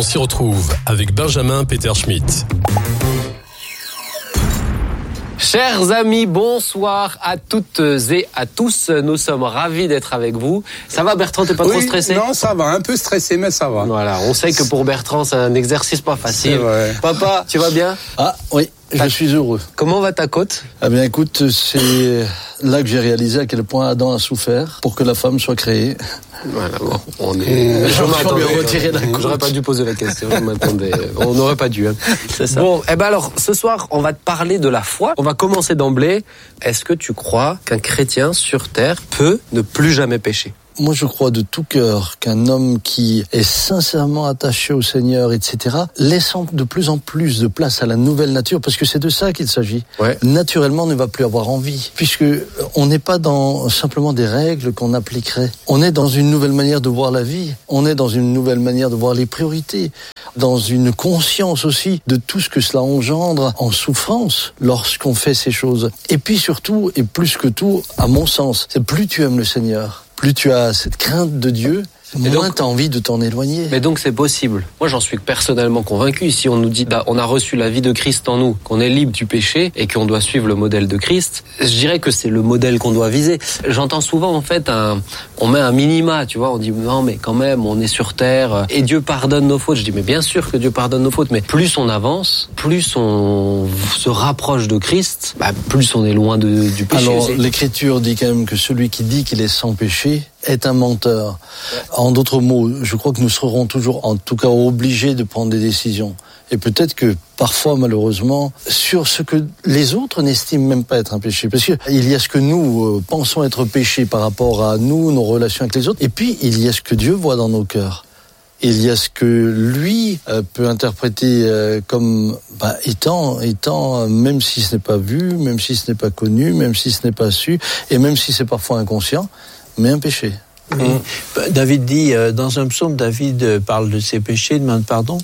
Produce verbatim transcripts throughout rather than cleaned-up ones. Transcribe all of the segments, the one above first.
s'y retrouve avec Benjamin Peter Schmitt. Chers amis, bonsoir à toutes et à tous. Nous sommes ravis d'être avec vous. Ça va Bertrand, t'es pas oui, trop stressé ? Non, ça va, un peu stressé, mais ça va. Voilà, on sait que pour Bertrand, c'est un exercice pas facile. Papa, tu vas bien ? Ah oui, je suis heureux. Comment va ta côte ? Ah bien écoute, c'est là que j'ai réalisé à quel point Adam a souffert pour que la femme soit créée. Voilà, bon, on est... Je m'attendais. J'aurais pas dû poser la question, je m'attendais. On n'aurait pas dû. Hein. C'est ça. Bon, eh ben alors, ce soir, on va te parler de la foi. On va commencer d'emblée. Est-ce que tu crois qu'un chrétien sur terre peut ne plus jamais pécher ? Moi, je crois de tout cœur qu'un homme qui est sincèrement attaché au Seigneur, et cetera, laissant de plus en plus de place à la nouvelle nature, parce que c'est de ça qu'il s'agit. Ouais. Naturellement, on ne va plus avoir envie, puisque on n'est pas dans simplement des règles qu'on appliquerait. On est dans une nouvelle manière de voir la vie. On est dans une nouvelle manière de voir les priorités, dans une conscience aussi de tout ce que cela engendre en souffrance lorsqu'on fait ces choses. Et puis surtout, et plus que tout, à mon sens, c'est plus tu aimes le Seigneur, plus tu as cette crainte de Dieu, Et moins donc, tu as envie de t'en éloigner. Mais donc c'est possible. Moi j'en suis personnellement convaincu. Si on nous dit bah, on a reçu la vie de Christ en nous, qu'on est libre du péché et qu'on doit suivre le modèle de Christ, je dirais que c'est le modèle qu'on doit viser. J'entends souvent en fait un, on met un minima, tu vois, on dit non mais quand même on est sur terre et Dieu pardonne nos fautes. Je dis mais bien sûr que Dieu pardonne nos fautes, mais plus on avance, plus on se rapproche de Christ, bah, plus on est loin de, du péché. Alors c'est... l'Écriture dit quand même que celui qui dit qu'il est sans péché est un menteur. En d'autres mots, je crois que nous serons toujours, en tout cas, obligés de prendre des décisions. Et peut-être que parfois, malheureusement, sur ce que les autres n'estiment même pas être un péché. Parce qu'il y a ce que nous euh, pensons être péché par rapport à nous, nos relations avec les autres. Et puis, il y a ce que Dieu voit dans nos cœurs. Il y a ce que lui euh, peut interpréter euh, comme bah, étant, étant, même si ce n'est pas vu, même si ce n'est pas connu, même si ce n'est pas su, et même si c'est parfois inconscient, mais un péché. Oui. David dit, euh, dans un psaume, David euh, parle de ses péchés, demande pardon,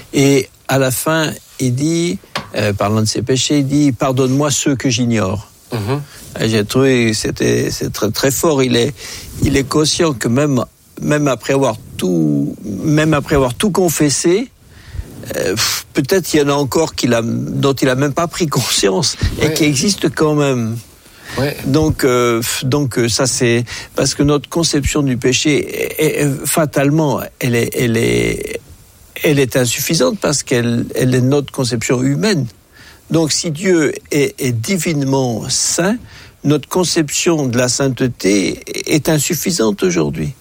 et à la fin, il dit, euh, parlant de ses péchés, il dit, pardonne-moi ceux que j'ignore. Mm-hmm. Et j'ai trouvé, c'était, c'est très, très fort, il est, il est conscient que même, même après avoir tout, même après avoir tout confessé, euh, peut-être il y en a encore qu'il a, dont il a même pas pris conscience, ouais. Et qui existent quand même. Ouais. Donc, euh, donc ça c'est parce que notre conception du péché, est, est, fatalement, elle est, elle est, elle est insuffisante parce qu'elle, elle est notre conception humaine. Donc, si Dieu est, est divinement saint, notre conception de la sainteté est insuffisante aujourd'hui.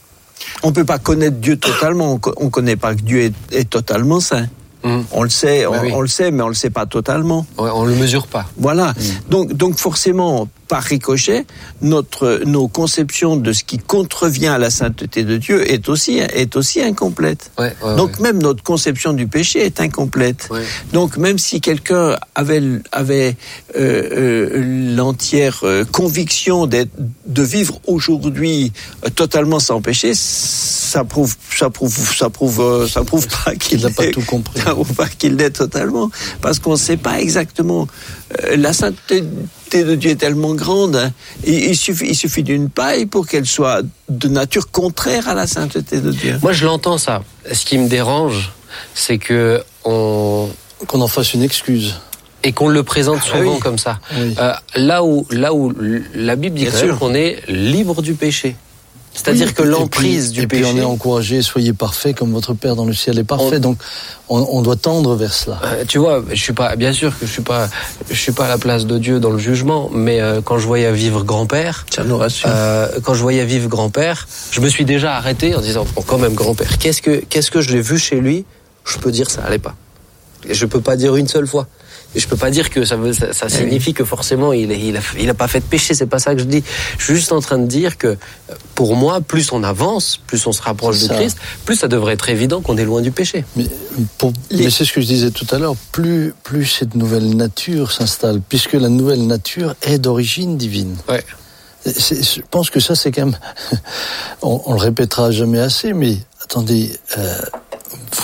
On peut pas connaître Dieu totalement. On connaît pas que Dieu est, est totalement saint. Mmh. On le sait, on, oui. on le sait, mais on le sait pas totalement. Ouais, on le mesure pas. Voilà. Mmh. Donc, donc forcément, par ricochet, notre, nos conceptions de ce qui contrevient à la sainteté de Dieu est aussi, est aussi incomplète. Ouais, ouais, donc, ouais. Même notre conception du péché est incomplète. Ouais. Donc, même si quelqu'un avait, avait euh, euh, l'entière euh, conviction d'être, de vivre aujourd'hui euh, totalement sans péché, ça prouve, ça prouve, ça prouve, euh, ça prouve pas qu'il n'a pas tout compris. Ça prouve pas qu'il l'est totalement, parce qu'on ne sait pas exactement. Euh, la sainteté de Dieu est tellement grande, hein. il, il suffit, il suffit d'une paille pour qu'elle soit de nature contraire à la sainteté de Dieu. Moi, je l'entends ça. Ce qui me dérange, c'est que on qu'on en fasse une excuse. Et qu'on le présente ah, souvent oui. comme ça. Oui. Euh, là où, là où la Bible dit quand même qu'on est libre du péché. C'est-à-dire oui, que l'emprise puis, du et péché... Et puis on est encouragé, soyez parfaits comme votre Père dans le ciel est parfait. On, donc on, on doit tendre vers cela. Euh, tu vois, je suis pas, bien sûr que je suis pas, je suis pas à la place de Dieu dans le jugement, mais euh, quand je voyais vivre grand-père, ça nous rassure. Euh, quand je voyais vivre grand-père, je me suis déjà arrêté en disant, bon, quand même grand-père, qu'est-ce que, qu'est-ce que je l'ai vu chez lui ? Je peux dire ça allait pas. Et je peux pas dire une seule fois. Et je peux pas dire que ça, veut, ça, ça signifie que forcément il, il, a, il a pas fait de péché, c'est pas ça que je dis. Je suis juste en train de dire que pour moi, plus on avance, plus on se rapproche de Christ, plus ça devrait être évident qu'on est loin du péché. Mais, pour, Les... mais c'est ce que je disais tout à l'heure, plus, plus cette nouvelle nature s'installe, puisque la nouvelle nature est d'origine divine. Ouais. C'est, je pense que ça c'est quand même, on, on le répétera jamais assez, mais attendez, euh,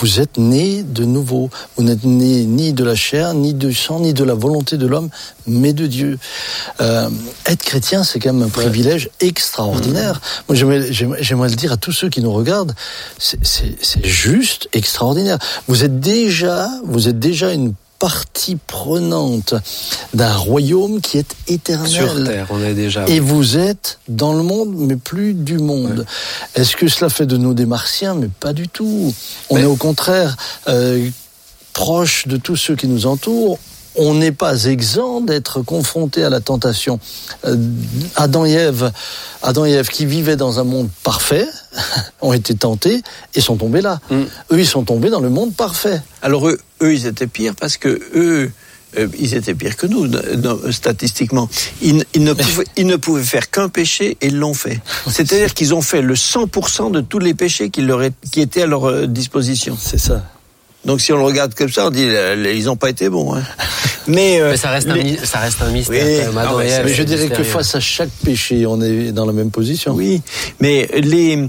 vous êtes né de nouveau. Vous n'êtes né ni de la chair, ni du sang, ni de la volonté de l'homme, mais de Dieu. Euh, être chrétien, c'est quand même un privilège extraordinaire. Mmh. Moi, j'aimerais, j'aimerais, j'aimerais le dire à tous ceux qui nous regardent, c'est, c'est, c'est juste extraordinaire. Vous êtes déjà, vous êtes déjà une partie prenante d'un royaume qui est éternel. Sur terre, on est déjà. Et vous êtes dans le monde, mais plus du monde. Ouais. Est-ce que cela fait de nous des martiens ? Mais pas du tout. On mais... est au contraire euh, proche de tous ceux qui nous entourent. On n'est pas exempt d'être confronté à la tentation. Euh, Adam et Ève, Adam et Ève qui vivaient dans un monde parfait, ont été tentés et sont tombés là. Mm. Eux, ils sont tombés dans le monde parfait. Alors eux, eux ils étaient pires parce que eux, euh, ils étaient pires que nous, euh, statistiquement. Ils, ils, ne pouvaient, ils ne pouvaient faire qu'un péché et ils l'ont fait. C'est-à-dire qu'ils ont fait le cent pour cent de tous les péchés qui, leur est, qui étaient à leur disposition. C'est ça. Donc si on le regarde comme ça, on dit ils n'ont pas été bons. Hein. Mais, euh, mais ça reste les... un ça reste un mystère. Oui, ah ouais, mais je dirais que face à chaque péché, on est dans la même position. Oui, mais les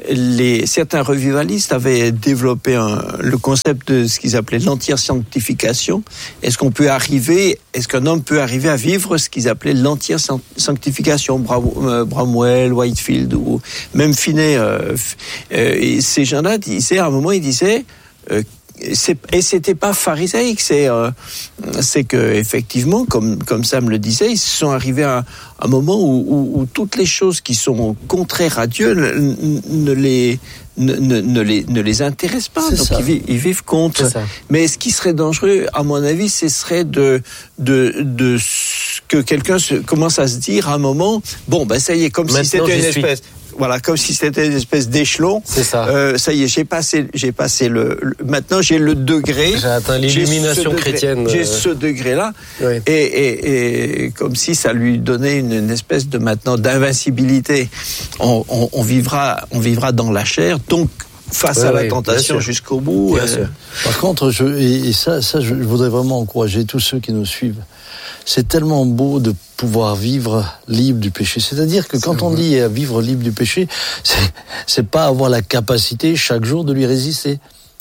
les certains revivalistes avaient développé un, le concept de ce qu'ils appelaient l'entière sanctification. Est-ce qu'on peut arriver, est-ce qu'un homme peut arriver à vivre ce qu'ils appelaient l'entière sanctification? Bramwell, Whitefield ou même Finney, euh, euh, ces gens-là disaient à un moment, ils disaient euh, C'est, et c'était pas pharisiaïque, c'est euh, c'est que effectivement, comme comme Sam le disait, ils sont arrivés à un moment où, où, où toutes les choses qui sont contraires à Dieu ne, ne les ne, ne, ne les ne les intéressent pas. C'est donc ils vivent, ils vivent contre. Mais ce qui serait dangereux, à mon avis, ce serait de de de que quelqu'un se, commence à se dire à un moment, bon ben ça y est, comme Maintenant, si c'était une espèce. Suis... Voilà, comme si c'était une espèce d'échelon. C'est ça. Euh, ça y est, j'ai passé, j'ai passé le, le. Maintenant, j'ai le degré. J'ai atteint l'illumination j'ai chrétienne. J'ai ce degré-là, oui. et, et, et comme si ça lui donnait une, une espèce de maintenant d'invincibilité. On, on, on vivra, on vivra dans la chair, donc face oui, à la oui, tentation jusqu'au bout. Bien sûr. Par contre, je, et, et ça, ça, je voudrais vraiment encourager tous ceux qui nous suivent. C'est tellement beau de pouvoir vivre libre du péché. C'est-à-dire que quand c'est on vrai. dit vivre libre du péché, c'est, c'est pas avoir la capacité chaque jour de lui résister.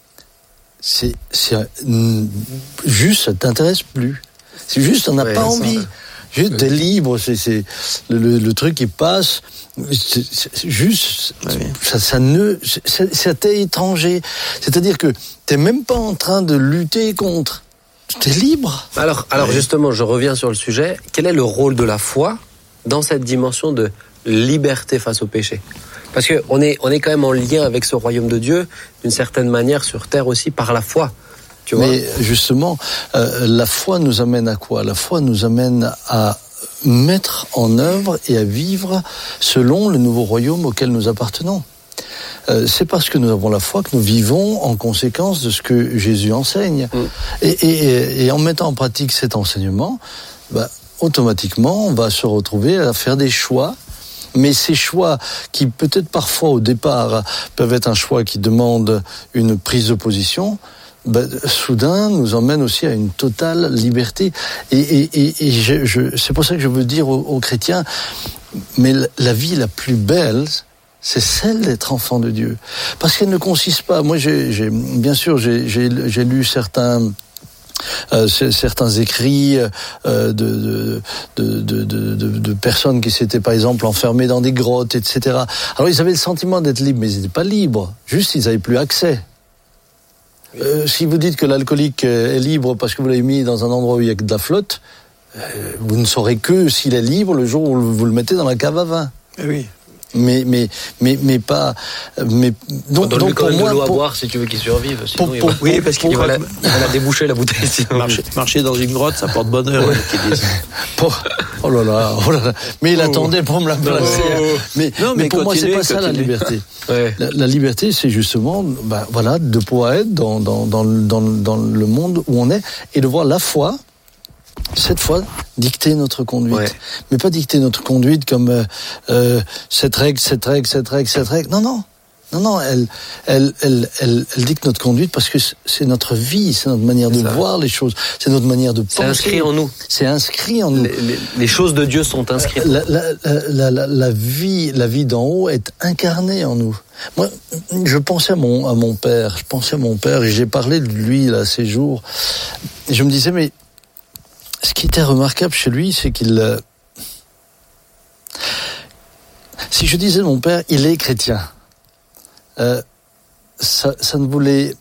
C'est, c'est juste, ça t'intéresse plus. C'est juste, on n'a ouais, pas envie. Ça. Juste, t'es libre, c'est, c'est le, le, le truc qui passe. C'est, c'est juste, ouais. ça, ça ne, c'est, ça t'est étranger. C'est-à-dire que t'es même pas en train de lutter contre. T'es libre. Alors, alors oui. justement, je reviens sur le sujet. Quel est le rôle de la foi dans cette dimension de liberté face au péché ? Parce que on est, on est quand même en lien avec ce royaume de Dieu, d'une certaine manière, sur terre aussi, par la foi. Tu vois ? Mais justement, euh, la foi nous amène à quoi ? La foi nous amène à mettre en œuvre et à vivre selon le nouveau royaume auquel nous appartenons. Euh, c'est parce que nous avons la foi que nous vivons en conséquence de ce que Jésus enseigne. Mm. Et, et, et en mettant en pratique cet enseignement, bah, automatiquement, on va se retrouver à faire des choix. Mais ces choix qui, peut-être parfois au départ, peuvent être un choix qui demande une prise de position, bah, soudain nous emmène aussi à une totale liberté. Et, et, et, et je, je, c'est pour ça que je veux dire aux, aux chrétiens, mais la, la vie la plus belle, c'est celle d'être enfant de Dieu. Parce qu'elle ne consiste pas... Moi, j'ai, j'ai, bien sûr, j'ai, j'ai, j'ai lu certains... Euh, certains écrits euh, de, de, de, de, de, de personnes qui s'étaient, par exemple, enfermées dans des grottes, et cetera. Alors, ils avaient le sentiment d'être libres, mais ils n'étaient pas libres. Juste, ils n'avaient plus accès. Euh, si vous dites que l'alcoolique est libre parce que vous l'avez mis dans un endroit où il y a que de la flotte, euh, vous ne saurez que s'il est libre le jour où vous le mettez dans la cave à vin. Oui. Mais mais mais mais pas mais donc donc lui quand même de l'eau à boire si tu veux qu'il survive sinon pour, pour, il va, oui parce qu'il va la, il va la déboucher la bouteille marcher, marcher dans une grotte ça porte bonheur ouais. pour, oh là là oh là là mais il oh. attendait pour me la placer oh. mais non mais, mais pour moi c'est pas ça la liberté ouais. la, la liberté c'est justement bah voilà de pouvoir être dans dans dans dans dans le monde où on est et de voir la foi cette fois, dicter notre conduite. Ouais. Mais pas dicter notre conduite comme euh, euh, cette règle, cette règle, cette règle, cette règle. Non, non. Non, non, elle, elle, elle, elle, elle dicte notre conduite parce que c'est notre vie, c'est notre manière de ça. voir les choses, c'est notre manière de penser. C'est inscrit en nous. C'est inscrit en nous. Les, les, les choses de Dieu sont inscrites. La, la, la, la, la vie, la vie d'en haut est incarnée en nous. Moi, je pensais à mon, à mon père, je pensais à mon père et j'ai parlé de lui là ces jours. Et je me disais, mais ce qui était remarquable chez lui, c'est qu'il... Euh, si je disais de mon père, il est chrétien, euh, ça, ça ne voulait...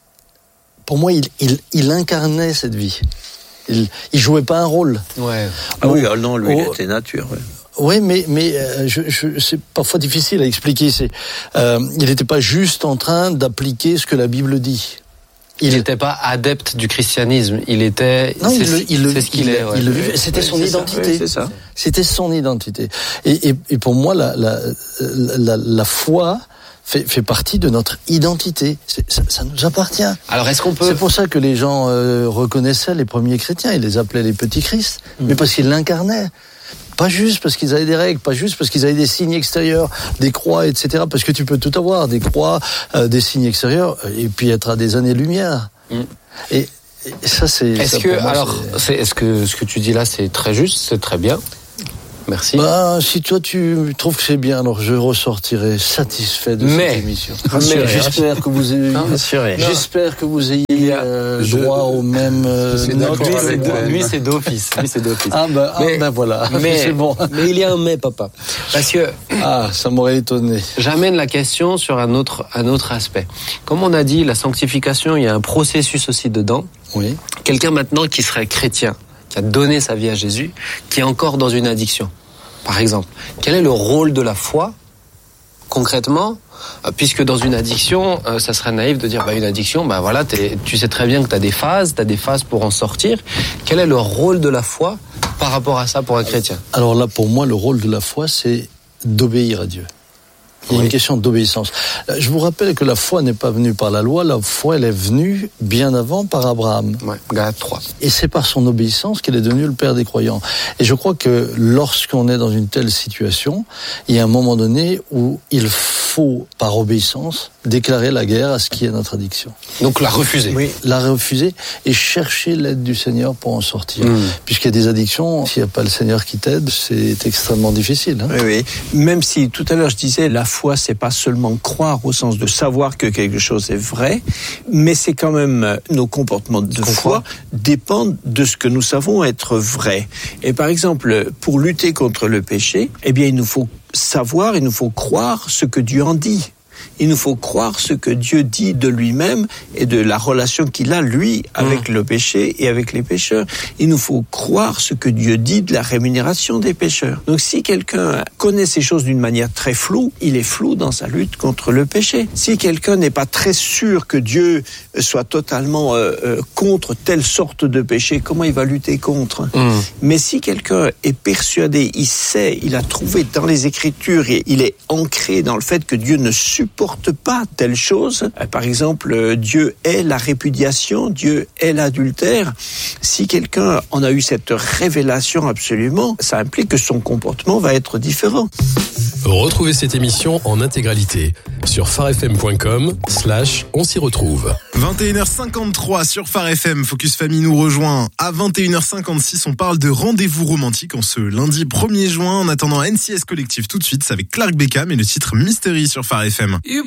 Pour moi, il, il, il incarnait cette vie. Il, il jouait pas un rôle. Ouais. Ah oui, oh, non, lui, oh, il était nature. Ouais. Oui, mais mais euh, je, je, c'est parfois difficile à expliquer. C'est, euh, il n'était pas juste en train d'appliquer ce que la Bible dit. Il n'était pas adepte du christianisme. Il était. Non, c'est, il le, il le, c'est ce qu'il il, est. Ouais. Il le, c'était son c'est identité. Ça, oui, c'est ça. C'était son identité. Et, et, et pour moi, la la la, la foi fait fait partie de notre identité. C'est, ça, ça nous appartient. Alors, est-ce qu'on peut... C'est pour ça que les gens euh, reconnaissaient les premiers chrétiens. Ils les appelaient les petits Christ, mmh. mais parce qu'ils l'incarnaient. Pas juste parce qu'ils avaient des règles, pas juste parce qu'ils avaient des signes extérieurs, des croix, et cetera. Parce que tu peux tout avoir, des croix, euh, des signes extérieurs, et puis être à des années-lumière. Mm. Et, et ça, c'est... Est-ce ça, que, moi, alors, c'est... c'est, est-ce que ce que tu dis là, c'est très juste, c'est très bien. Merci. Bah, si toi tu trouves que c'est bien, alors je ressortirai satisfait de mais, cette émission. Rassuré, mais j'espère que vous ayez, rassuré. j'espère que vous ayez euh, je, droit au même. Euh, lui, c'est de, lui, c'est d'office. Lui, c'est d'office. Ah ben, mais, ah ben voilà. Mais, c'est bon. Mais il y a un mais, papa. Parce que. Ah, ça m'aurait étonné. J'amène la question sur un autre, un autre aspect. Comme on a dit, la sanctification, il y a un processus aussi dedans. Oui. Quelqu'un maintenant qui serait chrétien, qui a donné sa vie à Jésus, qui est encore dans une addiction. Par exemple, quel est le rôle de la foi, concrètement, puisque dans une addiction, euh, ça serait naïf de dire, bah, une addiction, bah voilà, t'es, tu sais très bien que tu as des phases, tu as des phases pour en sortir. Quel est le rôle de la foi par rapport à ça pour un chrétien ? Alors là, pour moi, le rôle de la foi, c'est d'obéir à Dieu. Il y a oui. une question d'obéissance. Je vous rappelle que la foi n'est pas venue par la loi, la foi, elle est venue bien avant par Abraham. Ouais, Galates trois. Et c'est par son obéissance qu'il est devenu le père des croyants. Et je crois que lorsqu'on est dans une telle situation, il y a un moment donné où il faut, par obéissance, déclarer la guerre à ce qui est notre addiction. Donc la refuser. Oui, la refuser et chercher l'aide du Seigneur pour en sortir. Mmh. Puisqu'il y a des addictions, s'il n'y a pas le Seigneur qui t'aide, c'est extrêmement difficile. Hein. Oui, oui. Même si tout à l'heure je disais, la foi, c'est pas seulement croire au sens de savoir que quelque chose est vrai, mais c'est quand même nos comportements de foi dépendent de ce que nous savons être vrai. Et par exemple, pour lutter contre le péché, eh bien, il nous faut savoir, il nous faut croire ce que Dieu en dit. Il nous faut croire ce que Dieu dit de lui-même et de la relation qu'il a, lui, avec mmh. le péché et avec les pécheurs. Il nous faut croire ce que Dieu dit de la rémunération des pécheurs. Donc si quelqu'un connaît ces choses d'une manière très floue, il est flou dans sa lutte contre le péché. Si quelqu'un n'est pas très sûr que Dieu soit totalement euh, euh, contre telle sorte de péché, comment il va lutter contre ? mmh. Mais si quelqu'un est persuadé, il sait, il a trouvé dans les Écritures et il est ancré dans le fait que Dieu ne supporte pas telle chose. Par exemple, Dieu est la répudiation, Dieu est l'adultère. Si quelqu'un en a eu cette révélation absolument, ça implique que son comportement va être différent. Retrouvez cette émission en intégralité sur pharefm.com slash on s'y retrouve. vingt et une heures cinquante-trois sur Phare F M, Focus Famille nous rejoint. À vingt et une heures cinquante-six, on parle de rendez-vous romantique en ce lundi premier juin. En attendant N C S Collective tout de suite, c'est avec Clark Beckham et le titre Mystery sur Phare F M.